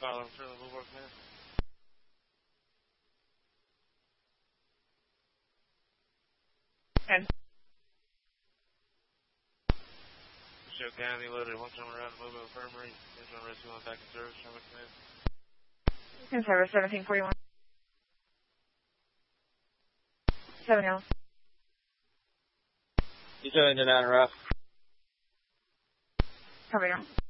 Follow through the Woodwork, man. And Show County loaded one time around the mobile infirmary. Engine on rescue on back in service. Sherman command. in service 1741. 7 L. Detail engine out and rough. Copy.